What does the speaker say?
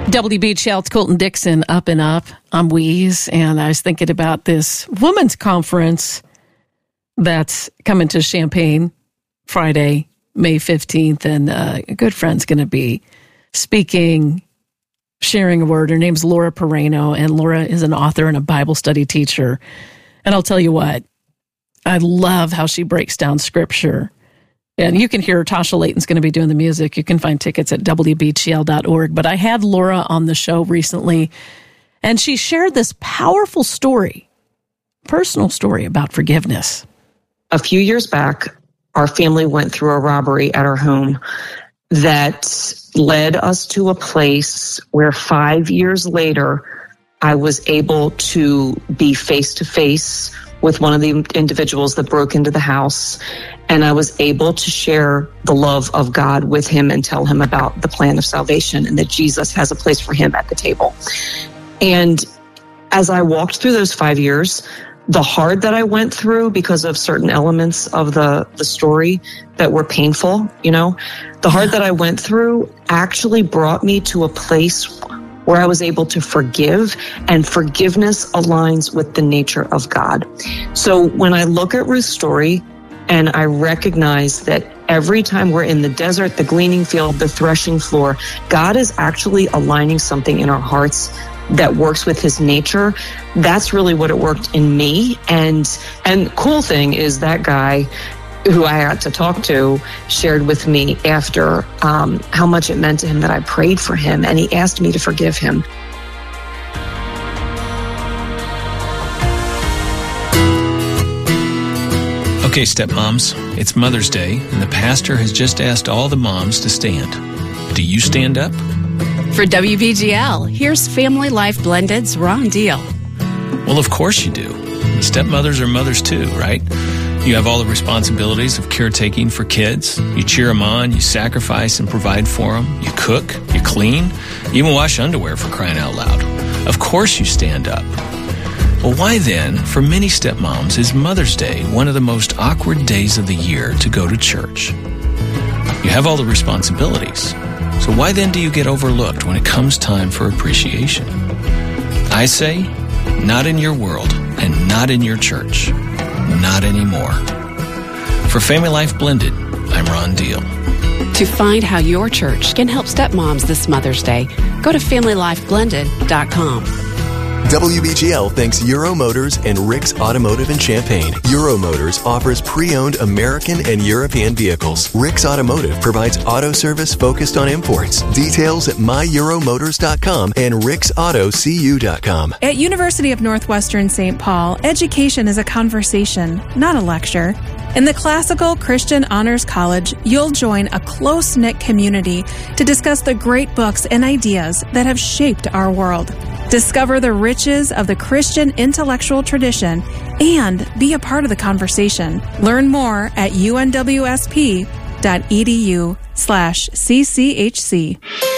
WBGL, it's Colton Dixon, Up and Up. I'm Weeze, and I was thinking about this women's conference that's coming to Champaign Friday, May 15th, and a good friend's going to be speaking, sharing a word. Her name's Laura Pereno, and Laura is an author and a Bible study teacher. And I'll tell you what, I love how she breaks down Scripture. And you can hear Tasha Layton's going to be doing the music. You can find tickets at WBGL.org. But I had Laura on the show recently, and she shared this powerful story, personal story about forgiveness. A few years back, our family went through a robbery at our home that led us to a place where 5 years later, I was able to be face-to-face with one of the individuals that broke into the house, and I was able to share the love of God with him and tell him about the plan of salvation and that Jesus has a place for him at the table. And as I walked through those 5 years, the hard that I went through because of certain elements of the story that were painful, the hard that I went through actually brought me to a place where I was able to forgive, and forgiveness aligns with the nature of God. So when I look at Ruth's story and I recognize that every time we're in the desert, the gleaning field, the threshing floor, God is actually aligning something in our hearts that works with his nature. That's really what it worked in me. And cool thing is that guy who I had to talk to shared with me after how much it meant to him that I prayed for him, and he asked me to forgive him. Okay, stepmoms, it's Mother's Day, and the pastor has just asked all the moms to stand. Do you stand up? For WBGL, here's Family Life Blended's Ron Deal. Well, of course you do. Stepmothers are mothers too, right? You have all the responsibilities of caretaking for kids. You cheer them on, you sacrifice and provide for them. You cook, you clean, you even wash underwear, for crying out loud. Of course you stand up. Well, why then, for many stepmoms, is Mother's Day one of the most awkward days of the year to go to church? You have all the responsibilities. So why then do you get overlooked when it comes time for appreciation? I say, not in your world and not in your church. Not anymore. For Family Life Blended, I'm Ron Deal. To find how your church can help stepmoms this Mother's Day, go to FamilyLifeBlended.com. WBGL thanks Euro Motors and Rick's Automotive in Champaign. Euro Motors offers pre-owned American and European vehicles. Rick's Automotive provides auto service focused on imports. Details at myEuroMotors.com and ricksautocu.com. At University of Northwestern St. Paul, education is a conversation, not a lecture. In the Classical Christian Honors College, you'll join a close-knit community to discuss the great books and ideas that have shaped our world. Discover the riches of the Christian intellectual tradition and be a part of the conversation. Learn more at unwsp.edu/cchc.